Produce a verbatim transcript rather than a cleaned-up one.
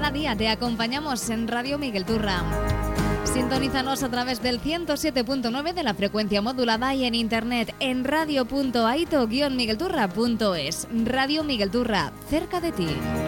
Cada día te acompañamos en Radio Miguel Turra. Sintonízanos a través del ciento siete punto nueve de la frecuencia modulada y en internet en radio punto aito guion miguelturra punto es. Radio Miguel Turra, cerca de ti.